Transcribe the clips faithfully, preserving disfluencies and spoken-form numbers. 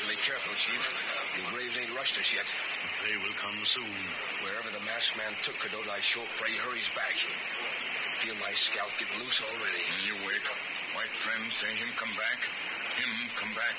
be careful, Chief. The Braves ain't rushed us yet. They will come soon. Wherever the masked man took Cadota, I sure pray he hurries back. Feel my scalp get loose already. You wait. White friends say him come back. Him come back.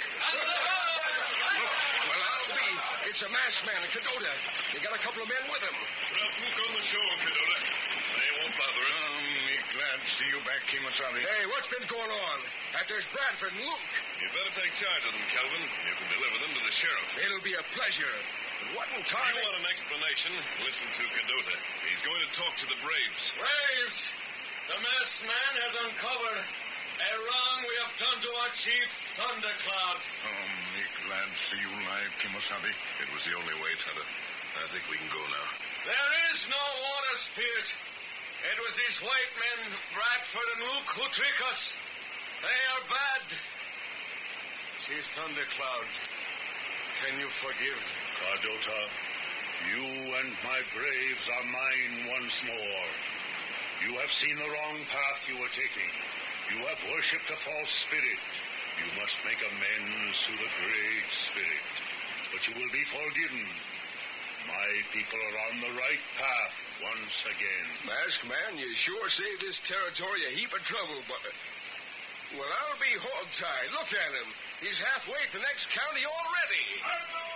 Well, I'll be. It's a masked man in Cadota. They got a couple of men with him. Look on the shore, Cadota. They won't bother us. Oh, me glad to see you back, Kimasabi. Hey, what's been going on? And there's Bradford and Luke. You better take charge of them, Calvin. You can deliver them to the sheriff. It'll be a pleasure. But what in time... You want an explanation? Listen to Cadota. He's going to talk to the Braves. Braves! The masked man has uncovered a wrong we have done to our chief, Thundercloud. Oh, me glad to see you alive, Kimasabi. It was the only way, Thunder. I think we can go now. There is no water spirit. It was these white men, Bradford and Luke, who trick us. They are bad. Chief Thundercloud, can you forgive? Cadota, you and my braves are mine once more. You have seen the wrong path you were taking. You have worshipped a false spirit. You must make amends to the Great Spirit. But you will be forgiven. My people are on the right path once again. Masked man, you sure saved this territory a heap of trouble, but... Well, I'll be hog-tied. Look at him. He's halfway to the next county already.